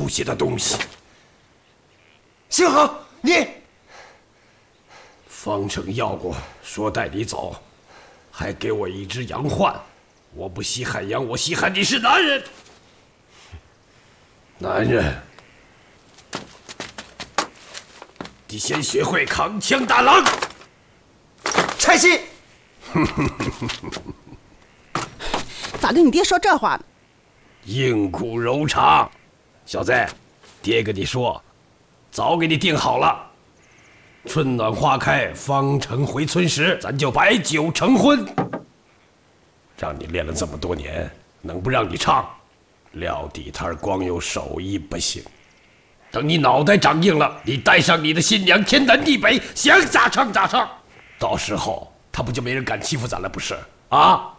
出息的东西。 幸好你， 方城要过，说带你走，还给我一只羊换。我不稀罕羊，我稀罕你是男人。男人，你先学会扛枪打狼。 拆信。 咋跟你爹说这话呢？ 硬骨柔肠，小子，爹跟你说，早给你定好了。春暖花开，方城回村时，咱就摆酒成婚。让你练了这么多年，能不让你唱？撂地摊光有手艺不行。等你脑袋长硬了，你带上你的新娘，天南地北，想咋唱咋唱。到时候他不就没人敢欺负咱了，不是？啊！